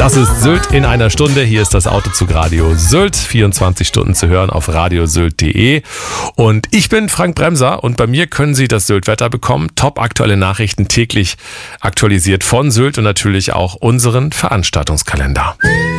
Das ist Sylt in einer Stunde. Hier ist das Autozug Radio Sylt. 24 Stunden zu hören auf radiosylt.de. Und ich bin Frank Bremser und bei mir können Sie das Sylt-Wetter bekommen. Top aktuelle Nachrichten täglich aktualisiert von Sylt und natürlich auch unseren Veranstaltungskalender.